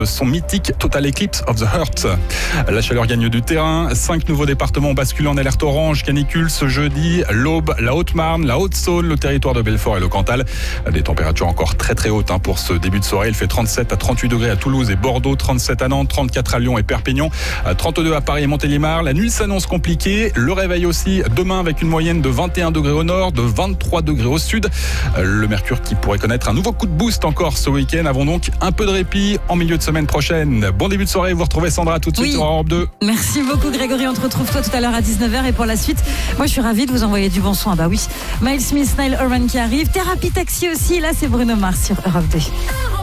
son mythique Total Eclipse of the Heart. La chaleur gagne du terrain. 5 nouveaux départements basculent en alerte orange canicule ce jeudi. L'Aube, la Haute-Marne, la Haute-Saône, le territoire de Belfort et le Cantal. Des températures encore très très hautes pour ce début de soirée. Il fait 37 à 38 degrés à Toulouse et Bordeaux, 37 à Nantes, 34 à Lyon et Perpignan, 32 à Paris et Montélimar. La nuit s'annonce compliquée. Le réveil aussi demain avec une moyenne de 21 degrés au nord, de 23 degrés au sud. Le mercure qui pourrait connaître un nouveau coup de boost encore ce week-end. Avons donc un peu de répit en milieu de semaine prochaine. Bon début de soirée. Vous retrouvez Sandra tout de suite sur Europe 2. Merci beaucoup Grégory. On te retrouve toi tout à l'heure à 19h et pour la suite, moi je suis ravie de vous envoyer du bon son. Bah oui, Miles Smith, Niall Horan qui arrive. Thérapie Taxi aussi. Là c'est Bruno Mars sur Europe 2.